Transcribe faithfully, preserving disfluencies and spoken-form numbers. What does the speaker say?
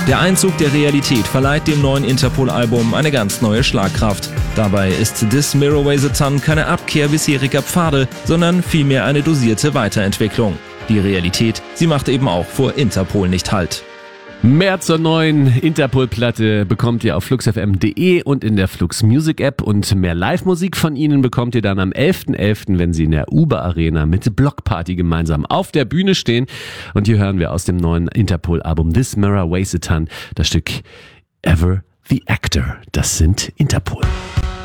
Der Einzug der Realität verleiht dem neuen Interpol-Album eine ganz neue Schlagkraft. Dabei ist This Mirror Weighs a Ton keine Abkehr bisheriger Pfade, sondern vielmehr eine dosierte Weiterentwicklung. Die Realität, sie macht eben auch vor Interpol nicht Halt. Mehr zur neuen Interpol-Platte bekommt ihr auf fluxfm punkt de und in der Flux Music App, und mehr Live-Musik von ihnen bekommt ihr dann am elften elften, wenn sie in der Uber Arena mit Block Party gemeinsam auf der Bühne stehen. Und hier hören wir aus dem neuen Interpol-Album This Mirror Weighs a Ton das Stück Ever the Actor. Das sind Interpol.